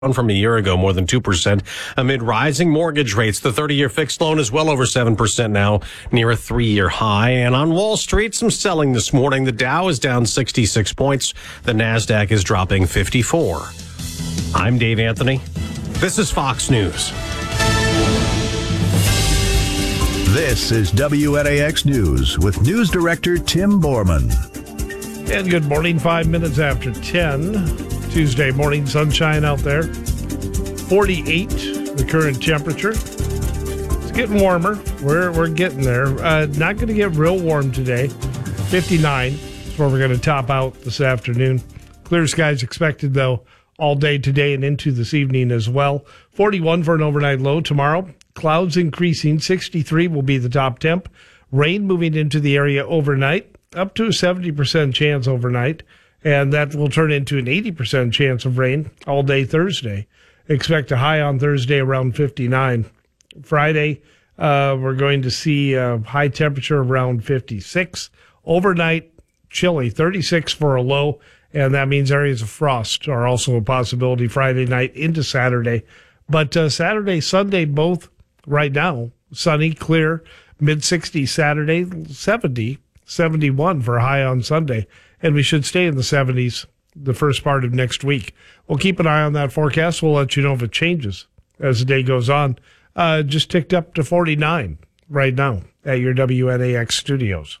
from a year ago, more than 2%, amid rising mortgage rates. The 30-year fixed loan is well over 7% now, near a 3-year high. And on Wall Street, some selling this morning. The Dow is down 66 points. The NASDAQ is dropping 54. I'm Dave Anthony. This is Fox News. This is WNAX News with News Director Tim Borman. And good morning, 5 minutes after 10. Tuesday morning, sunshine out there. 48, the current temperature. It's getting warmer. We're getting there. Not going to get real warm today. 59 is where we're going to top out this afternoon. Clear skies expected, though, all day today and into this evening as well. 41 for an overnight low tomorrow. Clouds increasing. 63 will be the top temp. Rain moving into the area overnight. Up to a 70% chance overnight. And that will turn into an 80% chance of rain all day Thursday. Expect a high on Thursday around 59. Friday, we're going to see a high temperature around 56. Overnight, chilly, 36 for a low. And that means areas of frost are also a possibility Friday night into Saturday. But Saturday, Sunday, both right now, sunny, clear, mid-60s Saturday, 70, 71 for a high on Sunday. And we should stay in the 70s the first part of next week. We'll keep an eye on that forecast. We'll let you know if it changes as the day goes on. Just ticked up to 49 right now at your WNAX studios.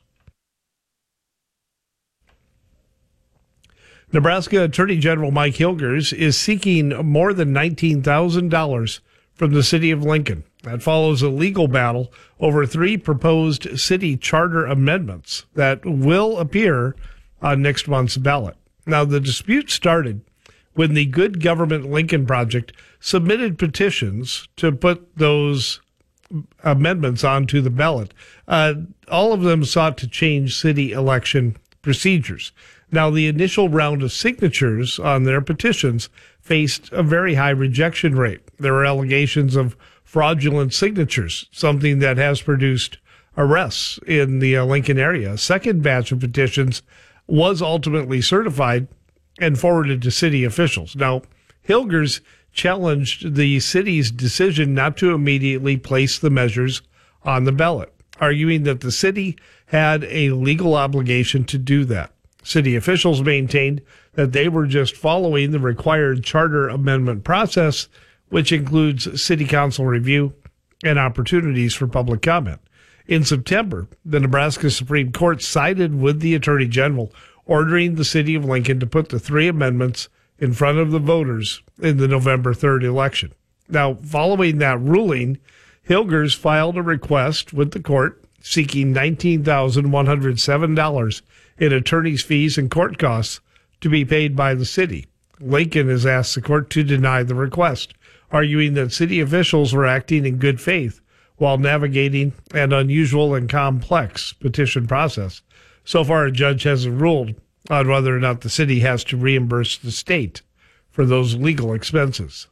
Nebraska Attorney General Mike Hilgers is seeking more than $19,000 from the city of Lincoln. That follows a legal battle over 3 proposed city charter amendments that will appear on next month's ballot. Now, the dispute started when the Good Government Lincoln Project submitted petitions to put those amendments onto the ballot. All of them sought to change city election procedures. Now, the initial round of signatures on their petitions faced a very high rejection rate. There were allegations of fraudulent signatures, something that has produced arrests in the Lincoln area. A second batch of petitions was ultimately certified and forwarded to city officials. Now, Hilgers challenged the city's decision not to immediately place the measures on the ballot, arguing that the city had a legal obligation to do that. City officials maintained that they were just following the required charter amendment process, which includes city council review and opportunities for public comment. In September, the Nebraska Supreme Court sided with the Attorney General, ordering the city of Lincoln to put the 3 amendments in front of the voters in the November 3rd election. Now, following that ruling, Hilgers filed a request with the court seeking $19,107 in attorney's fees and court costs to be paid by the city. Lincoln has asked the court to deny the request, arguing that city officials were acting in good faith while navigating an unusual and complex petition process. So far, a judge hasn't ruled on whether or not the city has to reimburse the state for those legal expenses.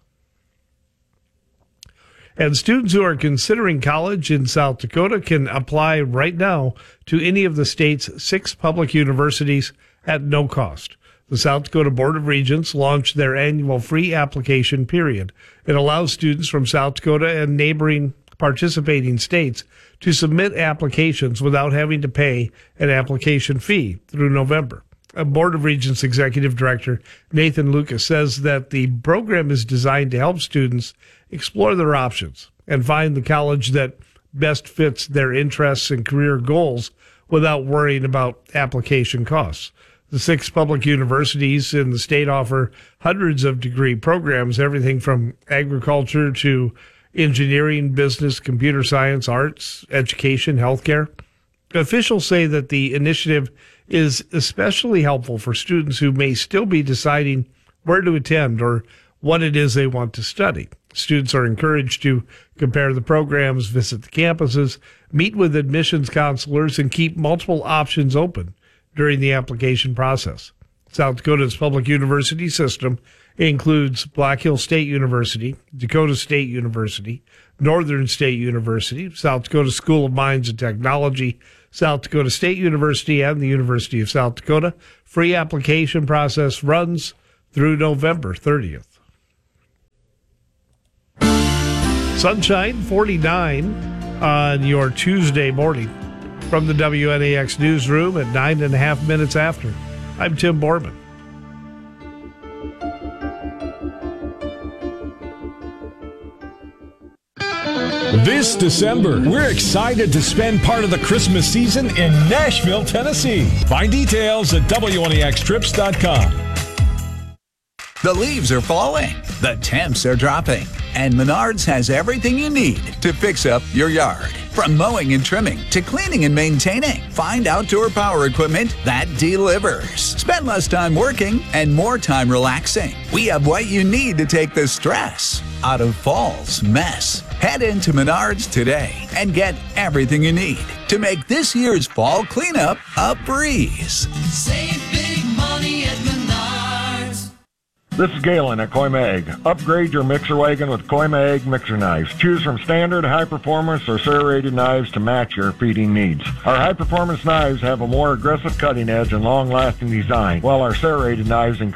And students who are considering college in South Dakota can apply right now to any of the state's 6 public universities at no cost. The South Dakota Board of Regents launched their annual free application period. It allows students from South Dakota and neighboring participating states to submit applications without having to pay an application fee through November. A Board of Regents Executive Director Nathan Lucas says that the program is designed to help students explore their options and find the college that best fits their interests and career goals without worrying about application costs. The 6 public universities in the state offer hundreds of degree programs, everything from agriculture to engineering, business, computer science, arts, education, healthcare. Officials say that the initiative is especially helpful for students who may still be deciding where to attend or what it is they want to study. Students are encouraged to compare the programs, visit the campuses, meet with admissions counselors, and keep multiple options open during the application process. South Dakota's public university system includes Black Hills State University, Dakota State University, Northern State University, South Dakota School of Mines and Technology, South Dakota State University, and the University of South Dakota. Free application process runs through November 30th. Sunshine, 49 on your Tuesday morning. From the WNAX newsroom at 9.5 minutes after. I'm Tim Borman. This December, we're excited to spend part of the Christmas season in Nashville, Tennessee. Find details at WNAXtrips.com. The leaves are falling, the temps are dropping, and Menards has everything you need to fix up your yard. From mowing and trimming to cleaning and maintaining, find outdoor power equipment that delivers. Spend less time working and more time relaxing. We have what you need to take the stress out of fall's mess. Head into Menards today and get everything you need to make this year's fall cleanup a breeze. Save big money at Menards. This is Galen at Coimag. Upgrade your mixer wagon with Coimag mixer knives. Choose from standard, high performance, or serrated knives to match your feeding needs. Our high performance knives have a more aggressive cutting edge and long lasting design, while our serrated knives increase